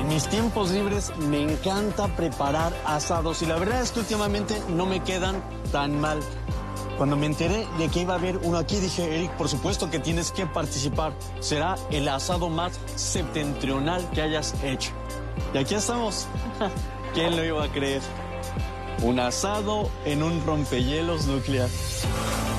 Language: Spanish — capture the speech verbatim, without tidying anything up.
mis tiempos libres me encanta preparar asados y la verdad es que últimamente no me quedan tan mal. Cuando me enteré de que iba a haber uno aquí, dije, Eric, por supuesto que tienes que participar. Será el asado más septentrional que hayas hecho. Y aquí estamos. ¿Quién lo iba a creer? Un asado en un rompehielos nuclear.